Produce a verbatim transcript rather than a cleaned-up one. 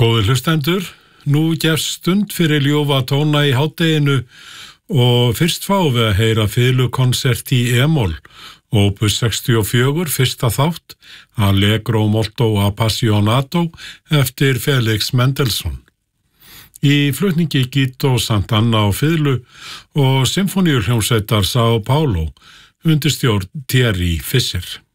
Góðir hlustendur, nú gefst stund fyrir ljúfa tóna í hádeginu og fyrst fáum við að heyra fiðlukonsert í e-moll, opus sextíu og fjögur, fyrsta þátt, Allegro molto appassionato eftir Felix Mendelssohn. Í flutningi Guido Sant'Anna á fiðlu og symfóníuhljómsveitar São Paulo undir stjórn Thierry Fischer.